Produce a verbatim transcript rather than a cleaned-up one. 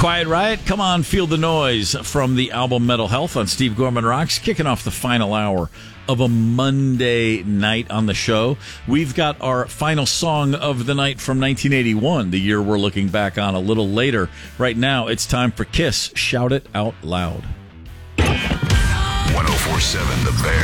Quiet Riot, Come On, Feel the Noise from the album Metal Health on Steve Gorman Rocks, kicking off the final hour of a Monday night on the show. We've got our final song of the night from nineteen eighty-one, the year we're looking back on a little later. Right now, it's time for Kiss, Shout It Out Loud. one oh four point seven The Bear.